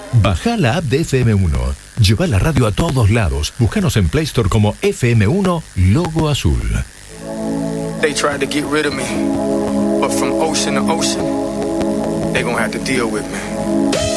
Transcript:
Baja la app de FM1. Lleva la radio a todos lados. Búscanos en Play Store como FM1 Logo Azul. They tried to get rid of me, but from ocean to ocean, they gonna have to deal with me.